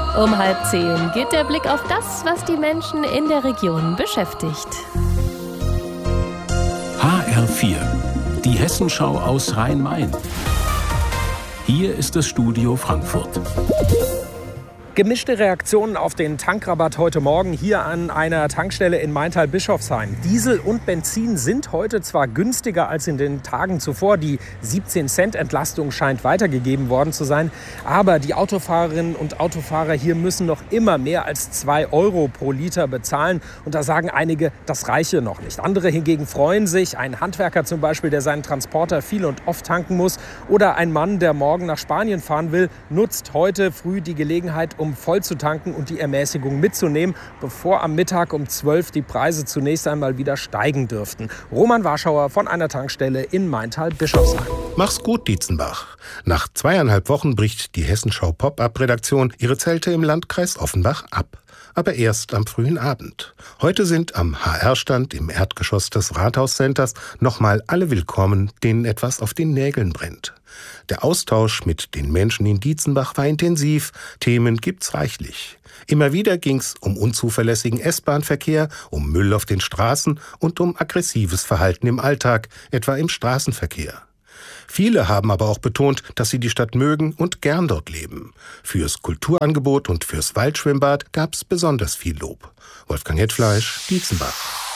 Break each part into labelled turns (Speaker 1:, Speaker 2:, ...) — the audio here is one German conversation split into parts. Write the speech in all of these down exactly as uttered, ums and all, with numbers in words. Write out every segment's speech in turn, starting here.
Speaker 1: Um halb zehn geht der Blick auf das, was die Menschen in der Region beschäftigt.
Speaker 2: H R vier, die Hessenschau aus Rhein-Main. Hier ist das Studio Frankfurt.
Speaker 3: Gemischte Reaktionen auf den Tankrabatt heute Morgen hier an einer Tankstelle in Maintal-Bischofsheim. Diesel und Benzin sind heute zwar günstiger als in den Tagen zuvor. Die siebzehn Cent Entlastung scheint weitergegeben worden zu sein. Aber die Autofahrerinnen und Autofahrer hier müssen noch immer mehr als zwei Euro pro Liter bezahlen. Und da sagen einige, das reiche noch nicht. Andere hingegen freuen sich. Ein Handwerker zum Beispiel, der seinen Transporter viel und oft tanken muss. Oder ein Mann, der morgen nach Spanien fahren will, nutzt heute früh die Gelegenheit, um voll zu tanken und die Ermäßigung mitzunehmen, bevor am Mittag um zwölf die Preise zunächst einmal wieder steigen dürften. Roman Warschauer von einer Tankstelle in Maintal-Bischofsheim.
Speaker 4: Mach's gut, Dietzenbach. Nach zweieinhalb Wochen bricht die Hessenschau Pop-Up-Redaktion ihre Zelte im Landkreis Offenbach ab. Aber erst am frühen Abend. Heute sind am H R-Stand im Erdgeschoss des Rathauscenters nochmal alle willkommen, denen etwas auf den Nägeln brennt. Der Austausch mit den Menschen in Dietzenbach war intensiv, Themen gibt's reichlich. Immer wieder ging's um unzuverlässigen S-Bahn-Verkehr, um Müll auf den Straßen und um aggressives Verhalten im Alltag, etwa im Straßenverkehr. Viele haben aber auch betont, dass sie die Stadt mögen und gern dort leben. Fürs Kulturangebot und fürs Waldschwimmbad gab's besonders viel Lob. Wolfgang Hetfleisch, Dietzenbach.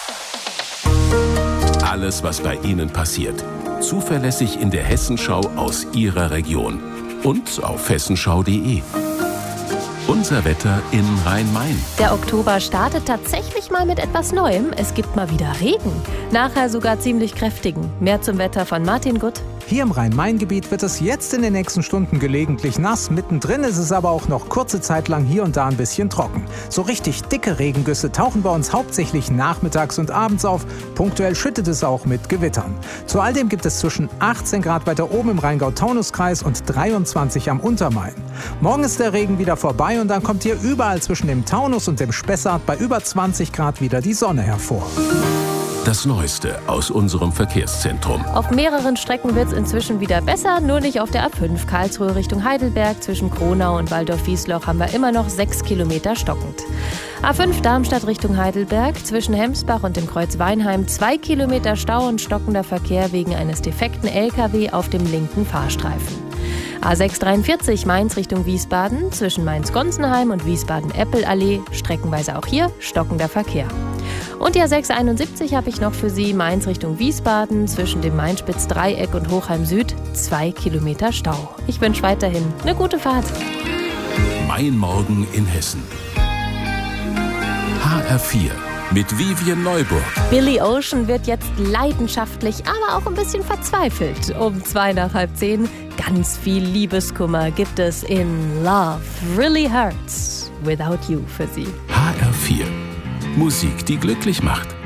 Speaker 2: Alles, was bei Ihnen passiert. Zuverlässig in der Hessenschau aus Ihrer Region. Und auf hessenschau punkt de. Unser Wetter in Rhein-Main.
Speaker 1: Der Oktober startet tatsächlich mal mit etwas Neuem. Es gibt mal wieder Regen. Nachher sogar ziemlich kräftigen. Mehr zum Wetter von Martin Gutt.
Speaker 5: Hier im Rhein-Main-Gebiet wird es jetzt in den nächsten Stunden gelegentlich nass. Mittendrin ist es aber auch noch kurze Zeit lang hier und da ein bisschen trocken. So richtig dicke Regengüsse tauchen bei uns hauptsächlich nachmittags und abends auf. Punktuell schüttet es auch mit Gewittern. Zu all dem gibt es zwischen achtzehn Grad weiter oben im Rheingau-Taunus-Kreis und dreiundzwanzig am Untermain. Morgen ist der Regen wieder vorbei und dann kommt hier überall zwischen dem Taunus und dem Spessart bei über zwanzig Grad wieder die Sonne hervor.
Speaker 2: Das Neueste aus unserem Verkehrszentrum.
Speaker 1: Auf mehreren Strecken wird es inzwischen wieder besser, nur nicht auf der A fünf Karlsruhe Richtung Heidelberg. Zwischen Kronau und Waldorf-Wiesloch haben wir immer noch sechs Kilometer stockend. A fünf Darmstadt Richtung Heidelberg, zwischen Hemsbach und dem Kreuz Weinheim zwei Kilometer Stau und stockender Verkehr wegen eines defekten L K W auf dem linken Fahrstreifen. A sechs dreiundvierzig Mainz Richtung Wiesbaden, zwischen Mainz-Gonsenheim und Wiesbaden-Eppel-Allee, streckenweise auch hier stockender Verkehr. Und die A sechs einundsiebzig habe ich noch für Sie, Mainz Richtung Wiesbaden, zwischen dem Mainspitz-Dreieck und Hochheim Süd, zwei Kilometer Stau. Ich wünsche weiterhin eine gute Fahrt.
Speaker 2: Mein Morgen in Hessen. H R vier mit Vivian Neuburg.
Speaker 1: Billy Ocean wird jetzt leidenschaftlich, aber auch ein bisschen verzweifelt. Um zwei nach halb zehn. Ganz viel Liebeskummer gibt es in Love Really Hurts Without You für Sie.
Speaker 2: H R vier. Musik, die glücklich macht.